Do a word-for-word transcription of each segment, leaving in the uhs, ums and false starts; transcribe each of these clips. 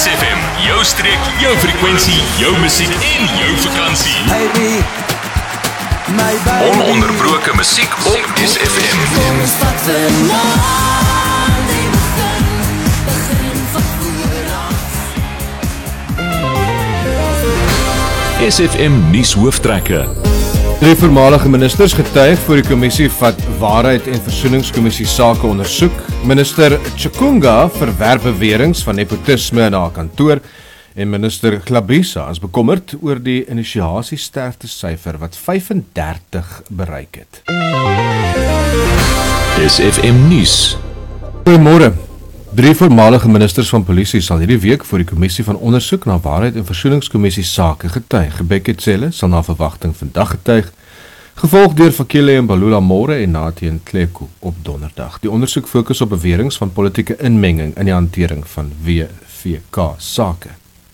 Kiss F M, jou streek, jou frekwensie, jou musiek en jou vakansie. Baby, my baby. Ononderbroke musiek op Kiss F M. Ons vat vanaand die begin, begin van vooraf. Kiss F M nuus hooftrekke. Drie voormalige ministers getuig voor die kommissie wat waarheid en versoeningskommissie sake ondersoek. Minister Chikunga verwerp beweringe van nepotisme in haar kantoor en minister Glabisa is bekommerd oor die inisiasiesterftesyfer wat vyfendertig bereik het. Kiss F M nuus. Goeiemôre. Drie voormalige ministers van polisie sal hierdie week voor die kommissie van ondersoek na waarheid en versoeningskommissie sake getuig. Gebekkie Cele sal na verwagting vandag getuig, gevolg deur Vakile en Balula môre en Nathi en Kleko op donderdag. Die ondersoek fokus op beweringe van politieke inmenging in die hantering van W V K sake.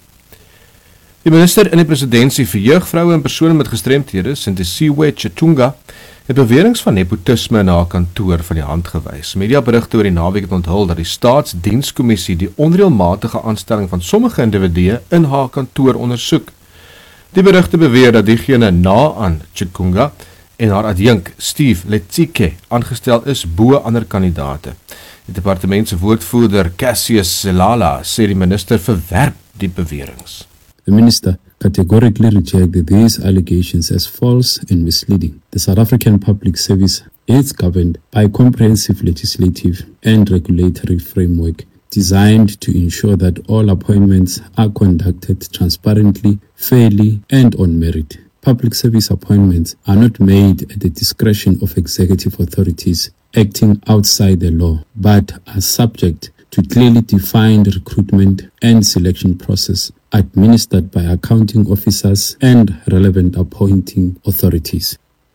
Die minister in die presidentsie vir jeug, vroue en persone met gestremthede, Sintisiwe Chikunga, het beweringe van nepotisme in haar kantoor van die hand gewys. Mediaberigte oor die naweek het onthul dat die staatsdienskommissie die onreëlmatige aanstelling van sommige individue in haar kantoor ondersoek. Die berigte beweer dat diegene na aan Chikunga en haar adjunk Steve Letsike aangestel is bo ander kandidate. Die departement se woordvoerder Cassius Selala sê die minister verwerp die beweringe. The minister categorically rejected these allegations as false and misleading. The South African Public Service is governed by a comprehensive legislative and regulatory framework designed to ensure that all appointments are conducted transparently, fairly, and on merit. Public service appointments are not made at the discretion of executive authorities acting outside the law, but are subject to clearly defined recruitment and selection process administered by accounting officers and relevant appointing authorities.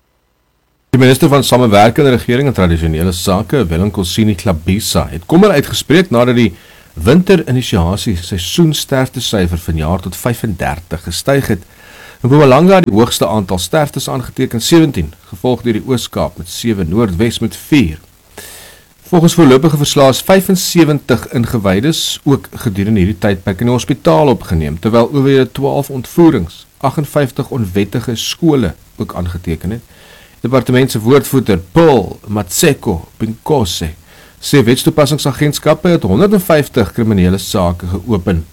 Die minister van Samewerkende Regering en Tradisionele Sake, Willem Kosini Glabisa, het kommer uitgespreek nadat die winterinisiasie seisoensterftesyfer vanjaar tot vyfendertig gestyg het. In Mpumalanga die hoogste aantal sterftes aangeteken, sewentien, gevolg deur die Oos-Kaap met sewe, Noordwes met vier. Volgens voorlopige verslae is vyfensewentig ingewydes ook gedurende hierdie tydperk in die hospitaal opgeneem, terwyl oor twaalf ontvoerings, agtenvyftig onwettige skole ook aangeteken het. Departement se woordvoerder Paul Matseko Pinkose sê wetstoepassingsagentskappe het honderdvyftig kriminele sake geopen.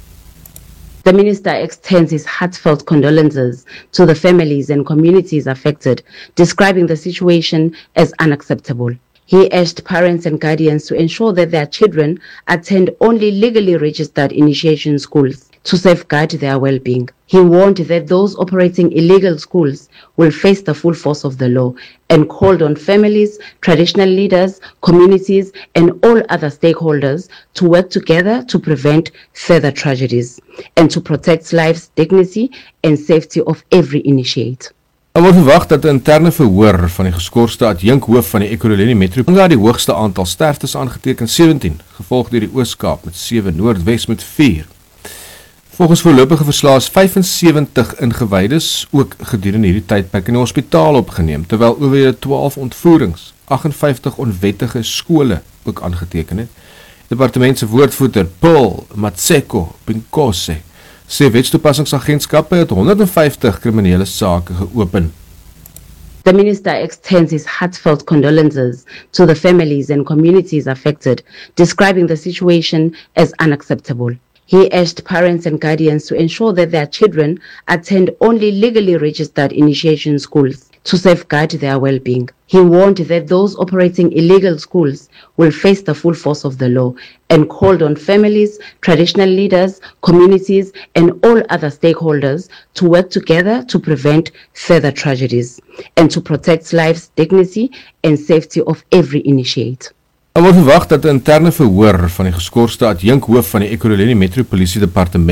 The minister extends his heartfelt condolences to the families and communities affected, describing the situation as unacceptable. He urged parents and guardians to ensure that their children attend only legally registered initiation schools to safeguard their well-being. He warned that those operating illegal schools will face the full force of the law and called on families, traditional leaders, communities, and all other stakeholders to work together to prevent further tragedies and to protect life's dignity and safety of every initiate. Er word verwag dat 'n interne verhoor van die geskorste adjunkhoof van die Ekurhuleni Metropolitaanse die hoogste aantal sterftes aangeteken, sewentien, gevolg deur die Oos-Kaap met sewe, Noordwes met vier. Volgens voorlopige verslae is vyfensewentig ingewydes ook gedurende hierdie tydperk in die hospitaal opgeneem, terwyl oor twaalf ontvoerings, agtenvyftig onwettige skole ook aangeteken het. Departement se woordvoerder Paul Matseko Pinkose sê wetstoepassingsagentskappe het honderdvyftig kriminele sake geopen. The minister extends his heartfelt condolences to the families and communities affected, describing the situation as unacceptable. He urged parents and guardians to ensure that their children attend only legally registered initiation schools to safeguard their well-being. He warned that those operating illegal schools will face the full force of the law and called on families, traditional leaders, communities, and all other stakeholders to work together to prevent further tragedies and to protect life's dignity and safety of every initiate. Er word verwag dat 'n interne verhoor van die geskorste adjunkhoof van die Ekurhuleni Metropolitaanse Departement